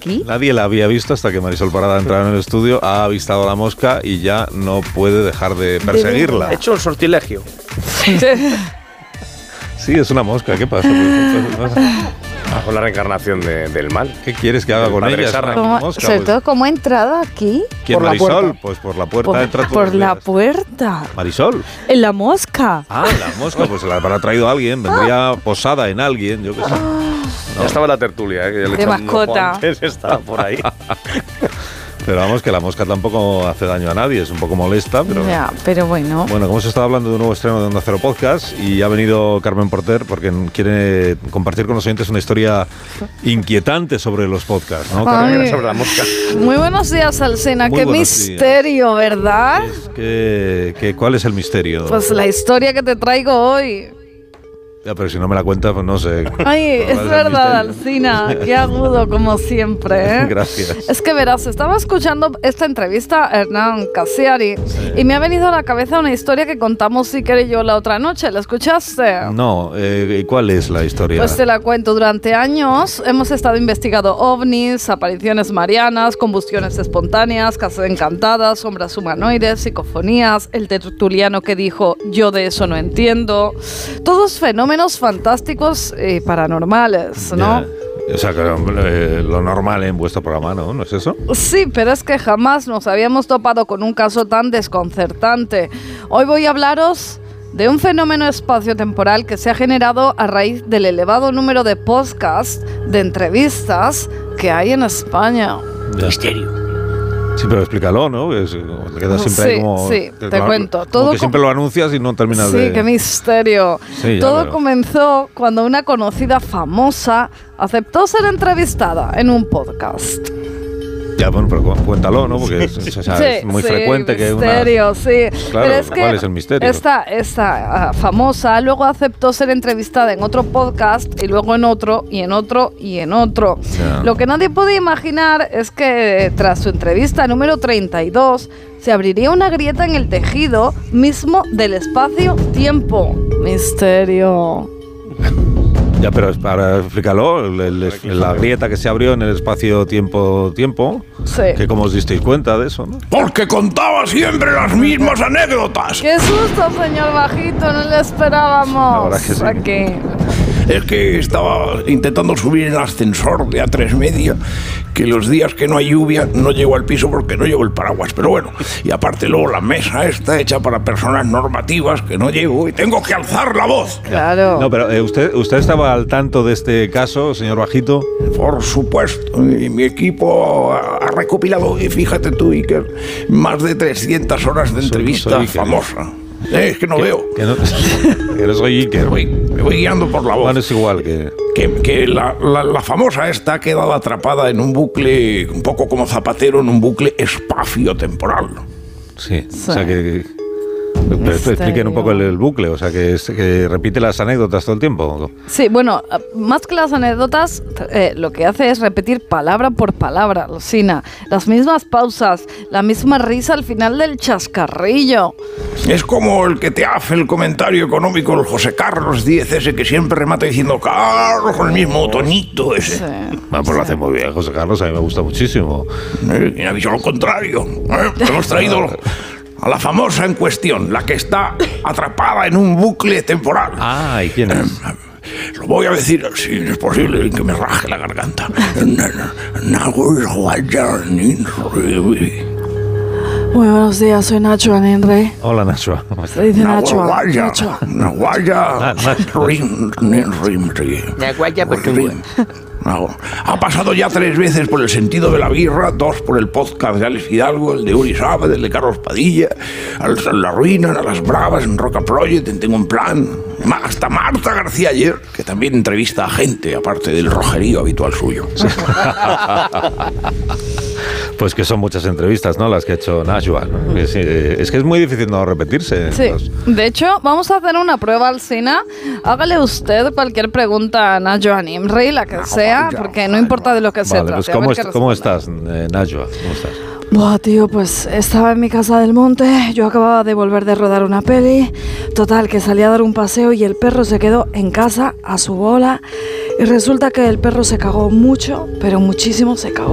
aquí? Nadie la había visto hasta que Marisol Parada ha entrado en el estudio, ha avistado la mosca y ya no puede dejar de perseguirla. Ha hecho un sortilegio. Sí, es una mosca. ¿Qué pasa? Con la reencarnación del mal. ¿Qué quieres que haga con ella? Es una mosca, sobre todo, ¿cómo ha entrado aquí? ¿Quién, por Marisol? La puerta. Pues por la puerta entra todos Por los la días. puerta. ¿Marisol? En la mosca. Ah, la mosca, pues la habrá traído alguien, vendría posada en alguien, yo qué sé. No. Ya estaba en la tertulia, que ya le de echan un ojo mascota. antes, estaba por ahí. Pero vamos, que la mosca tampoco hace daño a nadie, es un poco molesta, pero... Ya, pero bueno. Bueno, como hemos estado hablando de un nuevo estreno de Onda Cero Podcast y ha venido Carmen Porter porque quiere compartir con los oyentes una historia inquietante sobre los podcasts, ¿no, Carmen? Sobre la mosca. Muy buenos días, Alsina. Muy Qué buenos misterio, ¿verdad? ¿Cuál es el misterio? Pues la historia que te traigo hoy. Ya, pero si no me la cuentas, pues no sé. Ay, es verdad, Alsina. Qué agudo, como siempre, ¿eh? Gracias. Es que verás, estaba escuchando esta entrevista a Hernán Cassiari y me ha venido a la cabeza una historia que contamos Iker y yo la otra noche. ¿La escuchaste? No, ¿cuál es la historia? Pues te la cuento. Durante años hemos estado investigando ovnis, apariciones marianas, combustiones espontáneas, casas encantadas, sombras humanoides, psicofonías, el tertuliano que dijo yo de eso no entiendo. Todos fenómenos fantásticos y paranormales, ¿no? Yeah. O sea, que lo normal en vuestro programa, ¿no? ¿No es eso? Sí, pero es que jamás nos habíamos topado con un caso tan desconcertante. Hoy voy a hablaros de un fenómeno espaciotemporal que se ha generado a raíz del elevado número de podcasts, de entrevistas que hay en España. Ya. Misterio. Sí, pero explícalo, ¿no? Te quedas siempre ahí como... Sí, te cuento. Todo que siempre lo anuncias y no terminas de... Sí, qué misterio. Sí, Todo comenzó cuando una conocida famosa aceptó ser entrevistada en un podcast. Ya, bueno, pero cuéntalo, ¿no? Porque es muy frecuente que misterio, sí. Claro, Pero es que ¿cuál es el misterio? Esta famosa luego aceptó ser entrevistada en otro podcast y luego en otro y en otro y en otro. Ya. Lo que nadie puede imaginar es que tras su entrevista número 32 se abriría una grieta en el tejido mismo del espacio-tiempo. Misterio. Ya, pero para explícalo, la grieta que se abrió en el espacio-tiempo, Sí. que como os disteis cuenta de eso, ¿no? Porque contaba siempre las mismas anécdotas. ¡Qué susto, señor Bajito! No le esperábamos. La verdad que sí. Aquí. Es que estaba intentando subir en el ascensor de A3 que los días que no hay lluvia no llego al piso porque no llevo el paraguas. Pero bueno, y aparte luego la mesa está hecha para personas normativas que no llego y tengo que alzar la voz. Claro. No, pero ¿usted estaba al tanto de este caso, señor Bajito? Por supuesto, y mi equipo ha recopilado, y fíjate tú, Iker, más de 300 horas de entrevista soy Iker. famosa. Es que no veo. Que no soy Iker. Me voy guiando por la voz. Bueno, es igual Que la famosa esta ha quedado atrapada en un bucle, un poco como Zapatero, en un bucle espacio-temporal. Sí, o sea que... Pero expliquen un poco el bucle, o sea, que repite las anécdotas todo el tiempo. Sí, bueno, más que las anécdotas, lo que hace es repetir palabra por palabra, Alsina. Las mismas pausas, la misma risa al final del chascarrillo. Es como el que te hace el comentario económico, el José Carlos Díez, ese que siempre remata diciendo Carlos, con el mismo tonito ese. Sí. Bueno, pues lo hace muy bien, José Carlos, a mí me gusta muchísimo. Y me ha dicho lo contrario. Hemos traído a la famosa en cuestión, la que está atrapada en un bucle temporal. Ah, ¿y quién es? Lo voy a decir, si es posible, que me raje la garganta. Muy buenos días, soy Nacho Anenre. Hola, Nacho. Se dice Nacho. Naguaya. Ha pasado ya 3 veces por el sentido de la birra, 2 por el podcast de Alex Hidalgo, el de Uri Saavedra, el de Carlos Padilla, La Ruina, a Las Bravas, en Roca Project, en Tengo un Plan. Hasta Marta García ayer, que también entrevista a gente, aparte del rojerío habitual suyo. Pues que son muchas entrevistas, ¿no? Las que ha hecho Najwa, ¿no? Es que es muy difícil no repetirse. Sí, de hecho, vamos a hacer una prueba, Alsina. Hágale usted cualquier pregunta a Najwa Nimri, la que sea, porque no importa de lo que se trate. Pues ¿cómo estás, Najwa? ¿Cómo estás? Buah, tío, pues estaba en mi casa del monte, yo acababa de volver de rodar una peli, total, que salí a dar un paseo y el perro se quedó en casa a su bola y resulta que el perro se cagó mucho, pero muchísimo se cagó.